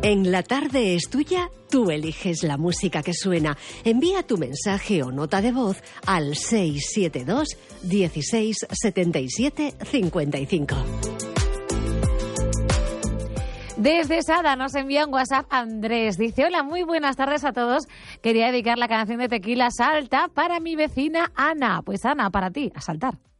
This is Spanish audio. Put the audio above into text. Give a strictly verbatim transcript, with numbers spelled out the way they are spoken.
En La Tarde es Tuya, tú eliges la música que suena. Envía tu mensaje o nota de voz al seis siete dos, dieciséis, setenta y siete, cincuenta y cinco. Desde Sada nos envía un WhatsApp Andrés. Dice: hola, muy buenas tardes a todos. Quería dedicar la canción de Tequila Salta para mi vecina Ana. Pues Ana, para ti, a saltar.